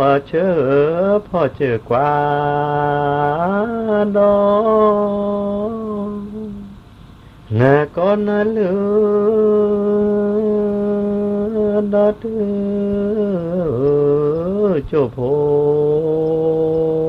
เจอพ่อเจอกว่าดอนาก้อนนาเลือดอดโจโพ